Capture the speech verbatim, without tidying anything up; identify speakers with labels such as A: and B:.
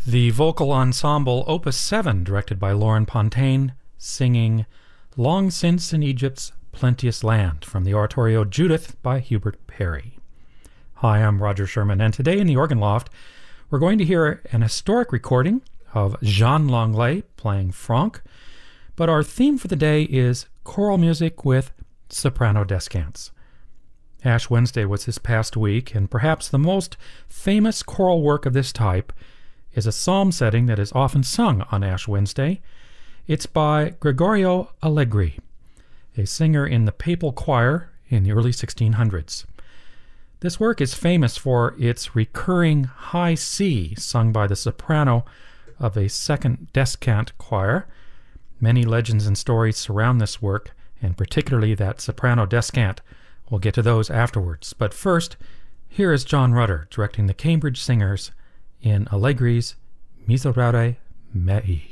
A: The vocal ensemble Opus seven, directed by Lauren Pontaine, singing Long Since in Egypt's Plenteous Land from the oratorio Judith by Hubert Parry. Hi, I'm Roger Sherman, and today in the Organ Loft we're going to hear an historic recording of Jean Langlais playing Franck, but our theme for the day is choral music with soprano descants. Ash Wednesday was this past week, and perhaps the most famous choral work of this type is a psalm setting that is often sung on Ash Wednesday. It's by Gregorio Allegri, a singer in the papal choir in the early sixteen hundreds. This work is famous for its recurring high C sung by the soprano of a second descant choir. Many legends and stories surround this work, and particularly that soprano descant. We'll get to those afterwards. But first, here is John Rutter directing the Cambridge Singers in Allegri's Miserere Mei.